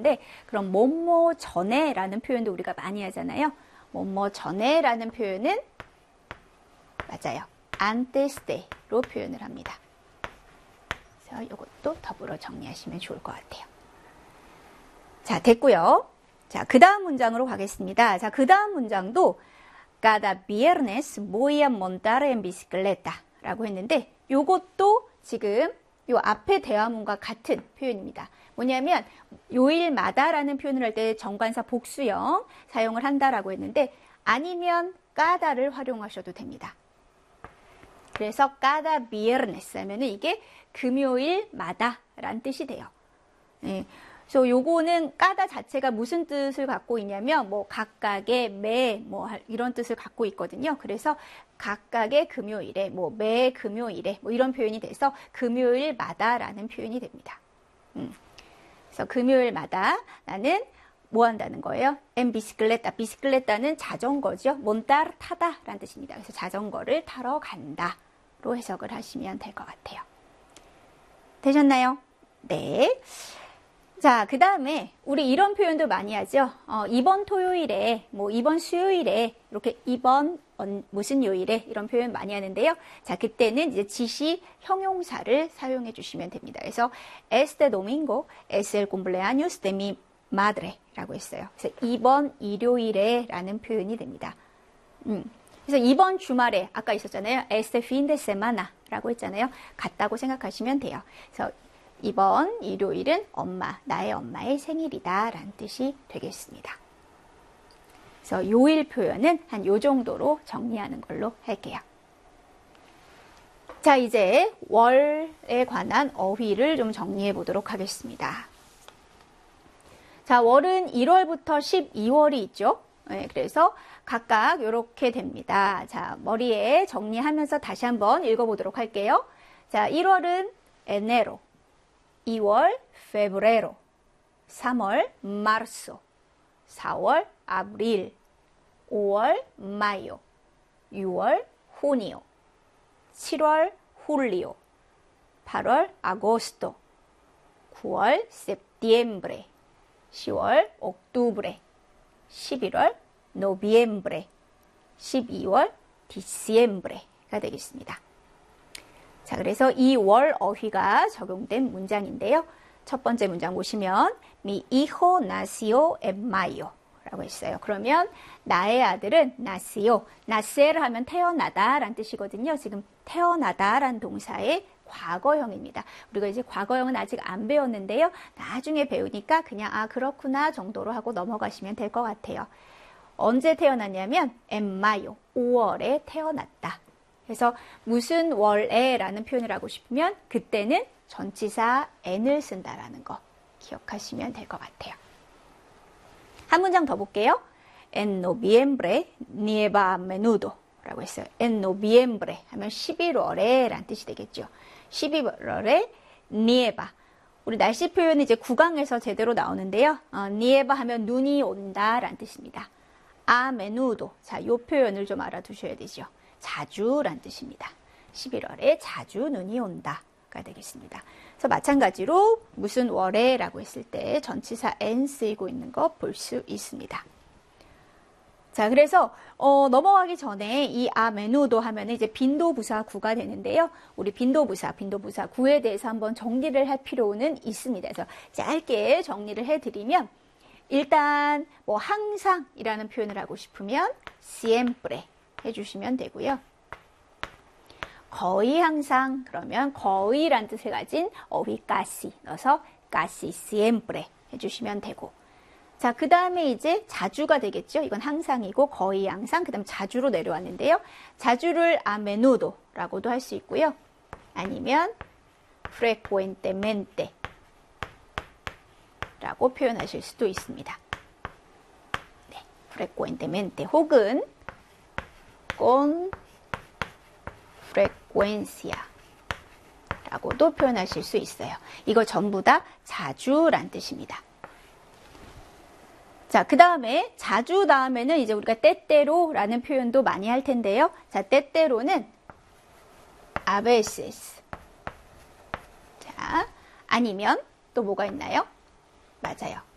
하는데 그럼 뭐뭐 전에 라는 표현도 우리가 많이 하잖아요. 뭐뭐 전에 라는 표현은 맞아요. antes de로 표현을 합니다. 그래서 이것도 더불어 정리하시면 좋을 것 같아요. 자, 됐고요. 자, 그 다음 문장으로 가겠습니다. 자, 그 다음 문장도 cada viernes voy a montar en bicicleta 라고 했는데 요것도 지금 요 앞에 대화문과 같은 표현입니다. 뭐냐면 요일마다 라는 표현을 할 때 정관사 복수형 사용을 한다라고 했는데 아니면 까다를 활용하셔도 됩니다. 그래서 cada viernes 하면은 이게 금요일마다 라는 뜻이 돼요. 네. 그래서 요거는 까다 자체가 무슨 뜻을 갖고 있냐면 뭐 각각의 매 뭐 이런 뜻을 갖고 있거든요. 그래서 각각의 금요일에 뭐 매 금요일에 뭐 이런 표현이 돼서 금요일마다라는 표현이 됩니다. 그래서 금요일마다 나는 뭐 한다는 거예요? en bicicleta. 비시클레타는 자전거죠. montar 타다라는 뜻입니다. 그래서 자전거를 타러 간다로 해석을 하시면 될 것 같아요. 되셨나요? 네. 자, 그 다음에 우리 이런 표현도 많이 하죠. 이번 토요일에, 뭐 이번 수요일에, 이렇게 이번 무슨 요일에 이런 표현 많이 하는데요. 자, 그때는 이제 지시 형용사를 사용해 주시면 됩니다. 그래서 este domingo es el cumpleaños de mi madre라고 했어요. 그래서 이번 일요일에 라는 표현이 됩니다. 그래서 이번 주말에 아까 있었잖아요. este fin de semana 라고 했잖아요. 같다고 생각하시면 돼요. 그래서 이번 일요일은 나의 엄마의 생일이다 라는 뜻이 되겠습니다. 그래서 요일 표현은 한 요 정도로 정리하는 걸로 할게요. 자, 이제 월에 관한 어휘를 좀 정리해 보도록 하겠습니다. 자, 월은 1월부터 12월이 있죠. 네, 그래서 각각 이렇게 됩니다. 자, 머리에 정리하면서 다시 한번 읽어보도록 할게요. 자, 1월은 enero, 2월 febrero, 3월 marzo, 4월 abril, 5월 mayo, 6월 junio, 7월 julio, 8월 agosto, 9월 septiembre, 10월 octubre, 11월 noviembre, 12월 diciembre가 되겠습니다. 자, 그래서 이 월 어휘가 적용된 문장인데요. 첫 번째 문장 보시면 mi hijo nació en mayo 라고 했어요. 그러면 나의 아들은 nació, nacer 하면 태어나다 라는 뜻이거든요. 지금 태어나다 라는 동사의 과거형입니다. 우리가 이제 과거형은 아직 안 배웠는데요. 나중에 배우니까 그냥 그렇구나 정도로 하고 넘어가시면 될 것 같아요. 언제 태어났냐면 en mayo, 5월에 태어났다. 그래서 무슨 월에 라는 표현을 하고 싶으면 그때는 전치사 en을 쓴다라는 거 기억하시면 될 것 같아요. 한 문장 더 볼게요. En noviembre nieva a menudo 라고 했어요. En noviembre 하면 11월에 라는 뜻이 되겠죠. 11월에 nieva. 우리 날씨 표현은 이제 국강에서 제대로 나오는데요. nieva 하면 눈이 온다 라는 뜻입니다. a menudo. 자, 요 표현을 좀 알아두셔야 되죠. 자주란 뜻입니다. 11월에 자주 눈이 온다가 되겠습니다. 그래서 마찬가지로 무슨 월에 라고 했을 때 전치사 en 쓰이고 있는 거 볼 수 있습니다. 자, 그래서 넘어가기 전에 이 a menudo 하면 이제 빈도부사구가 되는데요. 우리 빈도부사구에 대해서 한번 정리를 할 필요는 있습니다. 그래서 짧게 정리를 해드리면 일단 뭐 항상이라는 표현을 하고 싶으면 siempre 해주시면 되고요. 거의 항상 그러면 거의란 뜻을 가진 어휘 casi 넣어서 casi siempre 해주시면 되고, 자, 그 다음에 이제 자주가 되겠죠. 이건 항상이고 거의 항상, 그 다음 자주로 내려왔는데요. 자주를 a menudo 라고도 할 수 있고요. 아니면 frecuentemente 라고 표현하실 수도 있습니다. 네, frecuentemente 혹은 con frecuencia 라고도 표현하실 수 있어요. 이거 전부 다 자주란 뜻입니다. 자, 그 다음에 자주 다음에는 이제 우리가 때때로 라는 표현도 많이 할 텐데요. 자, 때때로는 a veces. 자, 아니면 또 뭐가 있나요? 맞아요.